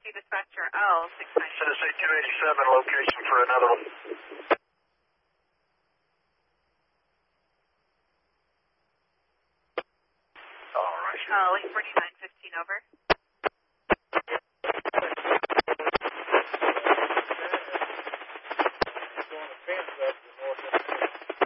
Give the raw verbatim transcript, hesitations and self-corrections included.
C dispatcher L six nine. Tennessee two eighty-seven, location for another one. All right. Uh, link forty-nine fifteen over.